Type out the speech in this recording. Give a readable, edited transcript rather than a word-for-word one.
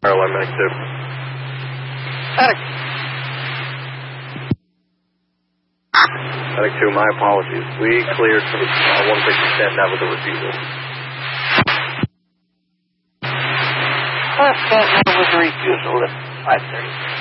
Airline Medic 2. Medic. Medic 2, my apologies. We cleared some 160 stand down with a refusal. Stand down with a refusal at 5:30.